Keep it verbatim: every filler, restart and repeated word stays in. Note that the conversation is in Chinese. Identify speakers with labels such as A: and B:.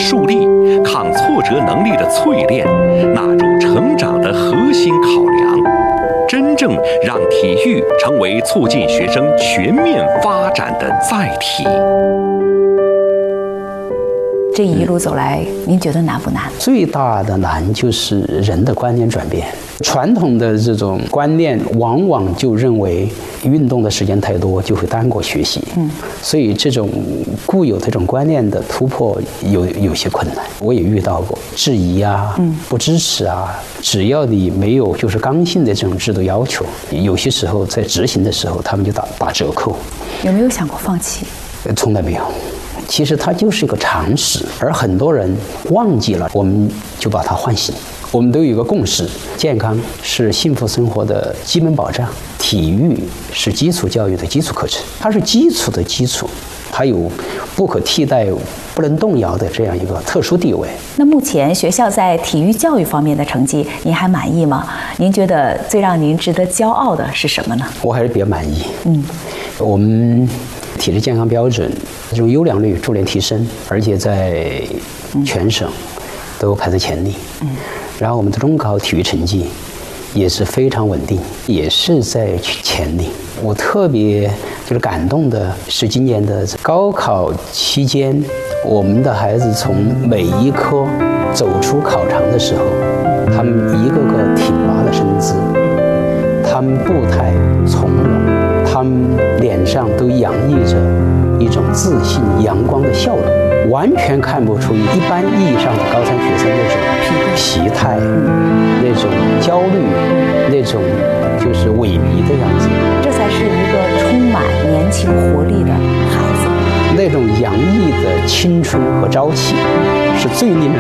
A: 树立、抗挫折能力的淬炼，纳入成长的核心考量，真正让体育成为促进学生全面发展的载体。
B: 这一路走来，您觉得难不难？
C: 最大的难就是人的观念转变。传统的这种观念，往往就认为运动的时间太多就会耽搁学习。嗯，所以这种固有的这种观念的突破有有些困难。我也遇到过质疑啊，嗯，不支持啊。只要你没有就是刚性的这种制度要求，有些时候在执行的时候，他们就打打折扣。
B: 有没有想过放弃？
C: 从来没有。其实它就是一个常识，而很多人忘记了，我们就把它唤醒。我们都有一个共识：健康是幸福生活的基本保障，体育是基础教育的基础课程，它是基础的基础，它有不可替代、不能动摇的这样一个特殊地位。
B: 那目前学校在体育教育方面的成绩，您还满意吗？您觉得最让您值得骄傲的是什么呢？
C: 我还是比较满意。嗯，我们体质健康标准这种优良率逐年提升，而且在全省都排在前列。嗯，然后我们的中考体育成绩也是非常稳定，也是在前列。我特别就是感动的是今年的高考期间，我们的孩子从每一科走出考场的时候，他们一个个挺拔的身姿，他们步态从容，他们脸上都洋溢着一种自信阳光的笑容，完全看不出一般意义上的高三学生那种疲态、那种焦虑、那种就是萎靡的样子。
B: 这才是一个充满年轻活力的孩子。
C: 那种洋溢的青春和朝气，是最令人